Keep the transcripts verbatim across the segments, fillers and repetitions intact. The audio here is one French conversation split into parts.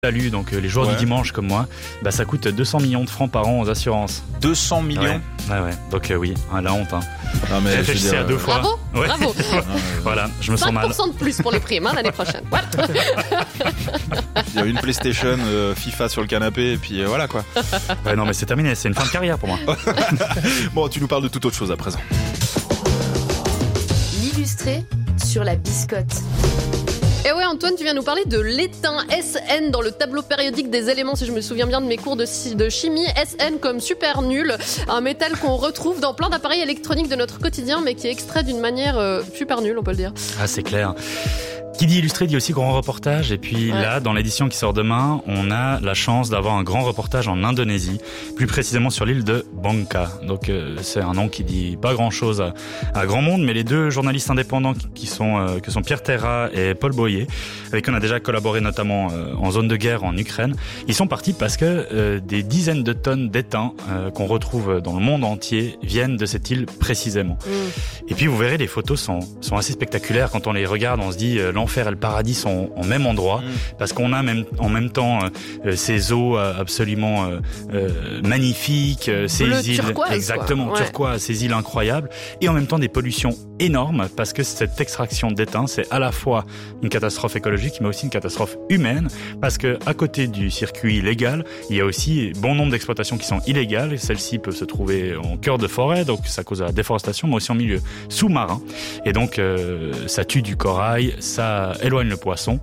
Salut, donc euh, les joueurs ouais. du dimanche comme moi, bah ça coûte deux cents millions de francs par an aux assurances. deux cents millions Ouais, ouais, ouais. Donc euh, oui, hein, la honte. Hein. Non, mais Réfléchissez à deux fois. Bravo, ouais. bravo. Voilà, je me sens mal. cinq pour cent de plus pour les primes hein, l'année prochaine. Voilà. Il y a une PlayStation, euh, FIFA sur le canapé, et puis euh, voilà quoi. Ouais, non mais c'est terminé, c'est une fin de carrière pour moi. Bon, tu nous parles de toute autre chose à présent. L'illustré sur la biscotte. Et ouais, Antoine, tu viens nous parler de l'étain S N dans le tableau périodique des éléments, si je me souviens bien de mes cours de, de chimie. S N comme super nul, un métal qu'on retrouve dans plein d'appareils électroniques de notre quotidien, mais qui est extrait d'une manière euh, super nulle, on peut le dire. Ah, c'est clair. Qui dit illustré dit aussi grand reportage. Et puis ouais. là, dans l'édition qui sort demain, on a la chance d'avoir un grand reportage en Indonésie, plus précisément sur l'île de Bangka. Donc euh, c'est un nom qui dit pas grand-chose à, à grand monde, mais les deux journalistes indépendants qui sont euh, que sont Pierre Terra et Paul Boyer, avec qui on a déjà collaboré notamment euh, en zone de guerre en Ukraine, ils sont partis parce que euh, des dizaines de tonnes d'étain euh, qu'on retrouve dans le monde entier viennent de cette île précisément. Mm. Et puis vous verrez, les photos sont sont assez spectaculaires. Quand on les regarde, on se dit euh, l'enfer et le paradis sont au même endroit, mmh. parce qu'on a même en même temps euh, ces eaux euh, absolument euh, euh, magnifiques, euh, ces Bleu îles turquoise, exactement quoi. Ouais. turquoise, ces îles incroyables, et en même temps des pollutions énormes, parce que cette extraction d'étain, c'est à la fois une catastrophe écologique, mais aussi une catastrophe humaine, parce que à côté du circuit légal, il y a aussi bon nombre d'exploitations qui sont illégales, et celles-ci peuvent se trouver en cœur de forêt, donc ça cause de la déforestation, mais aussi en milieu sous-marin, et donc euh, ça tue du corail, ça éloigne le poisson.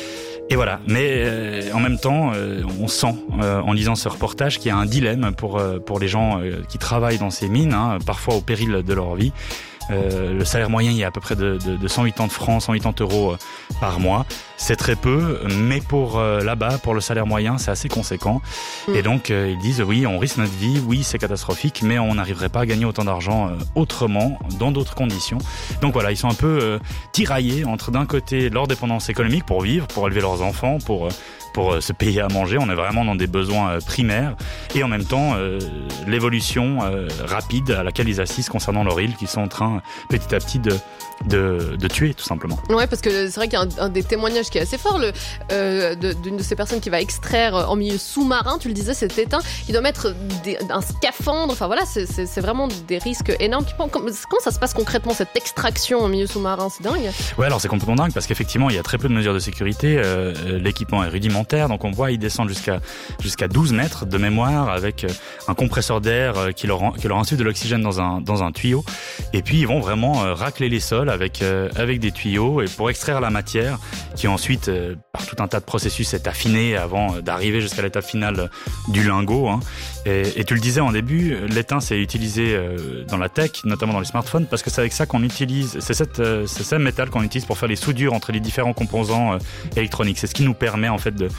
Et voilà, mais euh, en même temps, euh, on sent euh, en lisant ce reportage qu'il y a un dilemme pour euh, pour les gens euh, qui travaillent dans ces mines, hein, parfois au péril de leur vie. Euh, le salaire moyen, il est à peu près de, de, de cent quatre-vingts francs, cent quatre-vingts euros par mois. C'est très peu, mais pour euh, là-bas, pour le salaire moyen, c'est assez conséquent. Mmh. Et donc, euh, ils disent, oui, on risque notre vie, oui, c'est catastrophique, mais on n'arriverait pas à gagner autant d'argent euh, autrement, dans d'autres conditions. Donc voilà, ils sont un peu euh, tiraillés entre d'un côté leur dépendance économique pour vivre, pour élever leurs enfants, pour... Euh, pour euh, se payer à manger, on est vraiment dans des besoins euh, primaires, et en même temps euh, l'évolution euh, rapide à laquelle ils assistent concernant leur île, qui sont en train petit à petit de, de, de tuer tout simplement. Ouais, parce que c'est vrai qu'il y a un, un des témoignages qui est assez fort, le, euh, de, d'une de ces personnes qui va extraire en milieu sous-marin, tu le disais, cet étain, qui doit mettre des, un scaphandre, enfin voilà, c'est, c'est, c'est vraiment des risques énormes. Comment, comment ça se passe concrètement, cette extraction en milieu sous-marin, c'est dingue. Ouais, alors c'est complètement dingue, parce qu'effectivement il y a très peu de mesures de sécurité, euh, l'équipement est rudimentaire, donc on voit ils descendent jusqu'à jusqu'à douze mètres de mémoire avec un compresseur d'air qui leur qui leur insuffle de l'oxygène dans un dans un tuyau, et puis ils vont vraiment racler les sols avec avec des tuyaux, et pour extraire la matière qui ensuite par tout un tas de processus est affinée avant d'arriver jusqu'à l'étape finale du lingot, hein. Et, et tu le disais en début, l'étain c'est utilisé dans la tech, notamment dans les smartphones, parce que c'est avec ça qu'on utilise, c'est cette c'est ce métal qu'on utilise pour faire les soudures entre les différents composants électroniques. C'est ce qui nous permet en fait de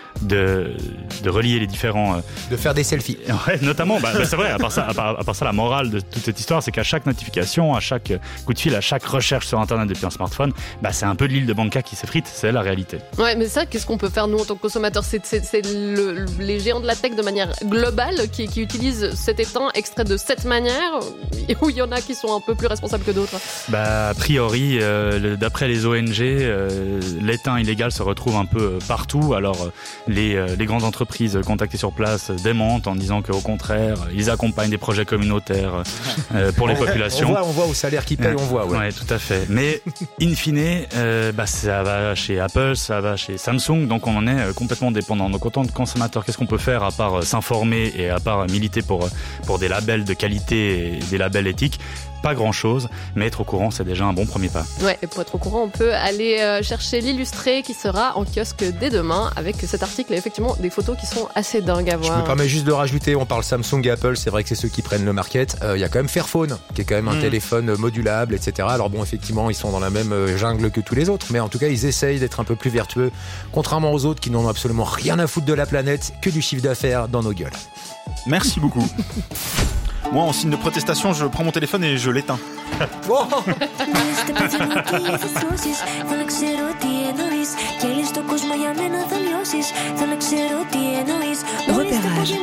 De, de relier les différents... Euh... De faire des selfies. Ouais, notamment, bah, bah, c'est vrai, à part, ça, à, part, à part ça, la morale de toute cette histoire, c'est qu'à chaque notification, à chaque coup de fil, à chaque recherche sur Internet depuis un smartphone, bah, c'est un peu de l'île de Bangka qui s'effrite, c'est la réalité. Ouais, mais ça, qu'est-ce qu'on peut faire, nous, en tant que consommateurs ? C'est, c'est, c'est le, les géants de la tech de manière globale qui, qui utilisent cet étain extrait de cette manière, ou il y en a qui sont un peu plus responsables que d'autres ? Bah, a priori, euh, le, d'après les O N G, euh, l'étain illégal se retrouve un peu partout, alors... Les, les grandes entreprises contactées sur place démentent en disant qu'au contraire, ils accompagnent des projets communautaires euh, pour les populations. On voit, on voit au salaire qu'ils payent, on voit. Ouais, ouais tout à fait. Mais in fine, euh, bah, ça va chez Apple, ça va chez Samsung, donc on en est complètement dépendant. Donc autant de consommateurs, qu'est-ce qu'on peut faire à part s'informer et à part militer pour, pour des labels de qualité et des labels éthiques ? Pas grand chose, mais être au courant, c'est déjà un bon premier pas. Ouais, et pour être au courant, on peut aller euh, chercher l'illustré qui sera en kiosque dès demain avec cet article et effectivement des photos qui sont assez dingues à voir. Je me permets juste de rajouter, on parle Samsung et Apple, c'est vrai que c'est ceux qui prennent le market. Il euh, y a quand même Fairphone, qui est quand même un mmh. téléphone modulable, et cetera. Alors bon, effectivement, ils sont dans la même jungle que tous les autres, mais en tout cas, ils essayent d'être un peu plus vertueux, contrairement aux autres qui n'ont absolument rien à foutre de la planète, que du chiffre d'affaires dans nos gueules. Merci beaucoup. Moi, en signe de protestation, je prends mon téléphone et je l'éteins. Oh Repérage.